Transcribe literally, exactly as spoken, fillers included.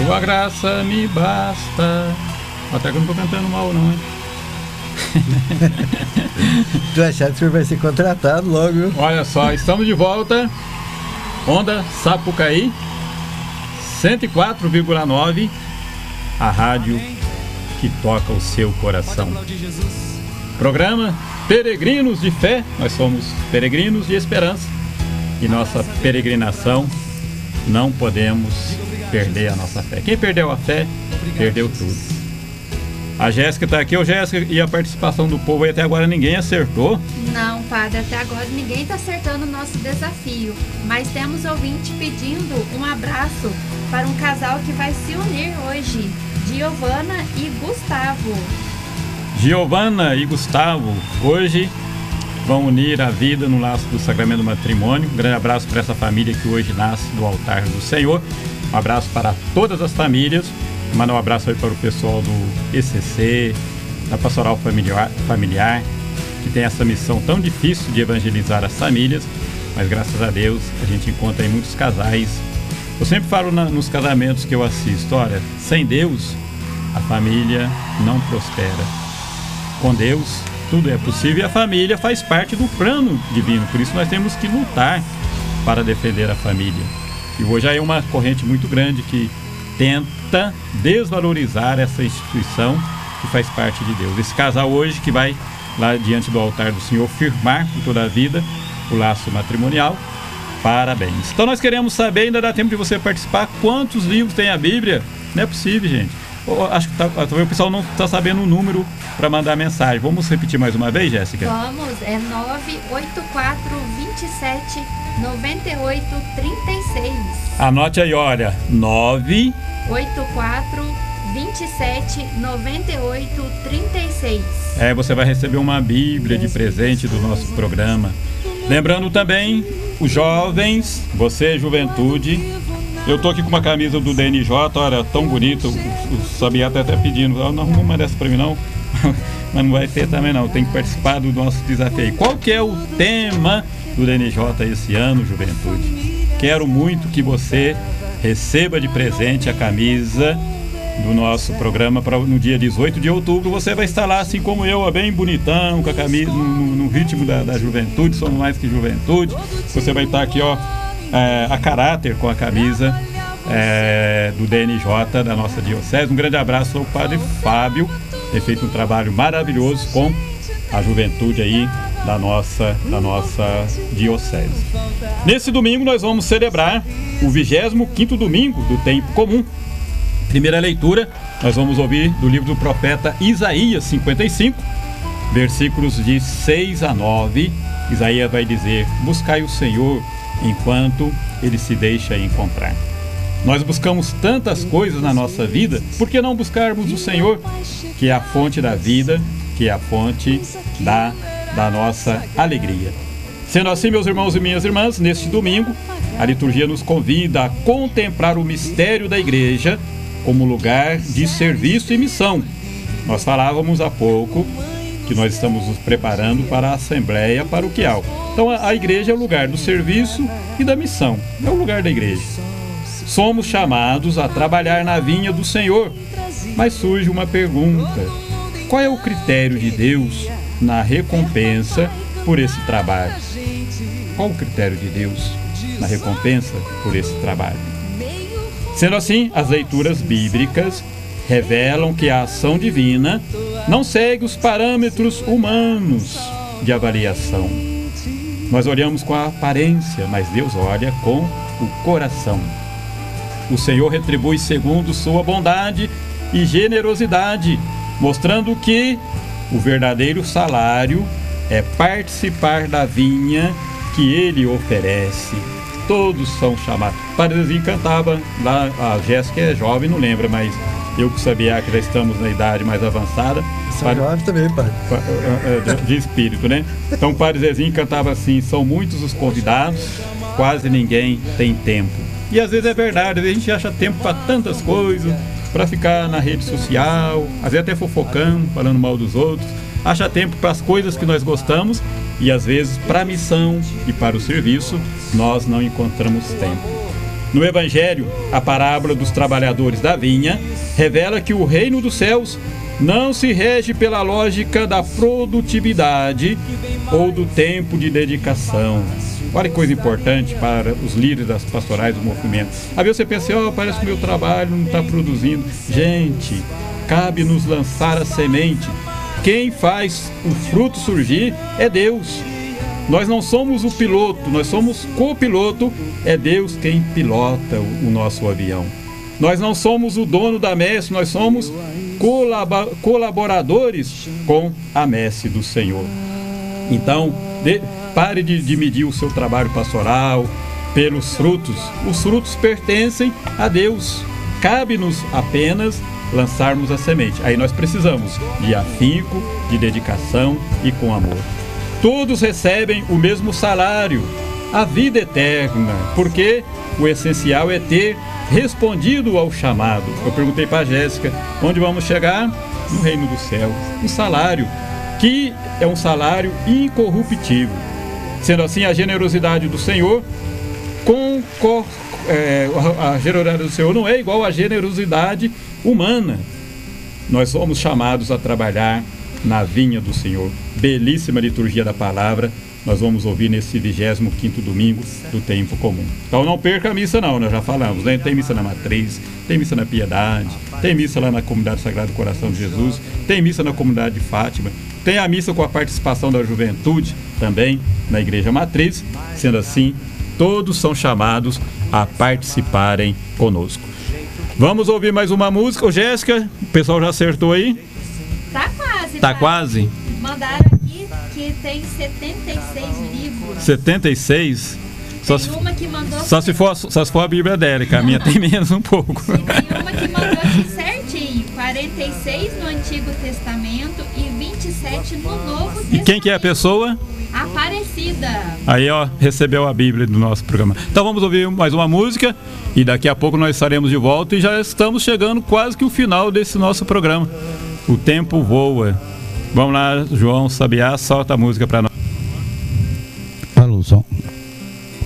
Tua graça me basta. Até que eu não tô cantando mal, não, hein? Tu achar que o senhor vai ser contratado logo, viu? Olha só, estamos de volta. Onda Sapucaí cento e quatro vírgula nove, a rádio que toca o seu coração. Programa Peregrinos de Fé. Nós somos peregrinos de esperança. E nossa peregrinação, não podemos perder a nossa fé. Quem perdeu a fé, perdeu tudo. A Jéssica está aqui. Ô Jéssica, e a participação do povo aí até agora ninguém acertou? Não, padre, até agora ninguém está acertando o nosso desafio. Mas temos ouvinte pedindo um abraço para um casal que vai se unir hoje, Giovana e Gustavo. Giovana e Gustavo, hoje vão unir a vida no laço do sacramento do matrimônio. Um grande abraço para essa família que hoje nasce do altar do Senhor. Um abraço para todas as famílias. Mandar um abraço aí para o pessoal do E C C, da Pastoral Familiar, familiar, que tem essa missão tão difícil de evangelizar as famílias, mas graças a Deus a gente encontra aí muitos casais. Eu sempre falo na, nos casamentos que eu assisto, olha, sem Deus a família não prospera. Com Deus tudo é possível e a família faz parte do plano divino, por isso nós temos que lutar para defender a família. E hoje é uma corrente muito grande que tenta desvalorizar essa instituição que faz parte de Deus. Esse casal hoje que vai lá diante do altar do Senhor firmar por toda a vida o laço matrimonial, parabéns. Então nós queremos saber, ainda dá tempo de você participar, quantos livros tem a Bíblia? Não é possível, gente. Eu acho que tá, o pessoal não está sabendo o número para mandar mensagem. Vamos repetir mais uma vez, Jéssica? Vamos, é nove oito quatro, dois sete, nove oito, três seis. Anote aí, olha, nove oito quatro, dois sete, nove oito, três seis. É, você vai receber uma Bíblia de presente do nosso programa. Lembrando também, os jovens, você, juventude, eu tô aqui com uma camisa do D N J, olha, tão bonito, o, o Sabiá tá até pedindo, não arruma uma dessa pra mim não, mas não vai ter também não, tem que participar do nosso desafio. Qual que é o tema do D N J esse ano, juventude? Quero muito que você receba de presente a camisa do nosso programa para no dia dezoito de outubro. Você vai estar lá assim como eu, bem bonitão, com a camisa no, no ritmo da, da juventude, somos mais que juventude. Você vai estar aqui, ó, é, a caráter com a camisa é, do D N J da nossa diocese. Um grande abraço ao padre Fábio, tem feito um trabalho maravilhoso com a juventude aí da nossa, da nossa diocese. Nesse domingo nós vamos celebrar o vigésimo quinto domingo do tempo comum. Primeira leitura, nós vamos ouvir do livro do profeta Isaías cinquenta e cinco, versículos de seis a nove. Isaías vai dizer: buscai o Senhor enquanto ele se deixa encontrar. Nós buscamos tantas coisas na nossa vida, por que não buscarmos o Senhor, que é a fonte da vida, que é a fonte da, da nossa alegria? Sendo assim, meus irmãos e minhas irmãs, neste domingo, a liturgia nos convida a contemplar o mistério da igreja como lugar de serviço e missão. Nós falávamos há pouco que nós estamos nos preparando para a Assembleia Paroquial. Então a, a igreja é o lugar do serviço e da missão, é o lugar da igreja. Somos chamados a trabalhar na vinha do Senhor, mas surge uma pergunta: qual é o critério de Deus na recompensa por esse trabalho? Qual o critério de Deus na recompensa por esse trabalho? Sendo assim, as leituras bíblicas revelam que a ação divina não segue os parâmetros humanos de avaliação. Nós olhamos com a aparência, mas Deus olha com o coração. O Senhor retribui segundo sua bondade e generosidade, mostrando que o verdadeiro salário é participar da vinha que Ele oferece. Todos são chamados. O Padre Zezinho cantava lá, a Jéssica é jovem, não lembra, mas eu que sabia que já estamos na idade mais avançada. São jovens também, Padre. De espírito, né? Então o Padre Zezinho cantava assim: são muitos os convidados, quase ninguém tem tempo. E às vezes é verdade, às vezes a gente acha tempo para tantas coisas, para ficar na rede social, às vezes até fofocando, falando mal dos outros. Acha tempo para as coisas que nós gostamos e às vezes para a missão e para o serviço nós não encontramos tempo. No Evangelho, a parábola dos trabalhadores da vinha revela que o reino dos céus não se rege pela lógica da produtividade ou do tempo de dedicação. Olha que coisa importante para os líderes das pastorais do movimento. Às vezes você pensa, oh, parece que o meu trabalho não está produzindo. Gente, cabe-nos lançar a semente. Quem faz o fruto surgir é Deus. Nós não somos o piloto, nós somos copiloto, é Deus quem pilota o nosso avião. Nós não somos o dono da messe, nós somos colab- colaboradores com a messe do Senhor. Então, de, pare de, de medir o seu trabalho pastoral pelos frutos. Os frutos pertencem a Deus. Cabe-nos apenas lançarmos a semente. Aí nós precisamos de afinco, de dedicação e com amor. Todos recebem o mesmo salário, a vida eterna, porque o essencial é ter respondido ao chamado. Eu perguntei para a Jéssica, onde vamos chegar? No reino dos céus. Um salário que é um salário incorruptível. Sendo assim, a generosidade do Senhor, com, com, é, a generosidade do Senhor não é igual à generosidade humana. Nós somos chamados a trabalhar na vinha do Senhor. Belíssima liturgia da palavra, nós vamos ouvir nesse vigésimo quinto domingo do tempo comum. Então não perca a missa não, nós já falamos, né? Tem missa na Matriz, tem missa na Piedade, tem missa lá na Comunidade Sagrado Coração de Jesus, tem missa na Comunidade de Fátima, tem a missa com a participação da juventude também na Igreja Matriz. Sendo assim, todos são chamados a participarem conosco. Vamos ouvir mais uma música. Ô Jéssica, o pessoal já acertou aí? Tá quase. Tá quase? Mandaram aqui que tem setenta e seis livros. setenta e seis? Só Tem se, uma que mandou... só, se for, só se for a Bíblia dela, que a minha tem menos um pouco. E tem uma que mandou aqui certinho. quarenta e seis no Antigo Testamento e vinte e sete no Novo Testamento. E quem que é a pessoa? Aparecida. Aí, ó, recebeu a Bíblia do nosso programa. Então vamos ouvir mais uma música e daqui a pouco nós estaremos de volta e já estamos chegando quase que o final desse nosso programa. O tempo voa. Vamos lá, João Sabiá, solta a música para nós.